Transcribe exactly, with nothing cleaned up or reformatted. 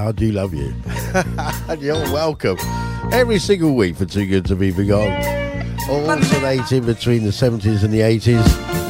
I do love you. And you're welcome. Every single week for Too Good To Be Forgotten. Alternating between the seventies and the eighties.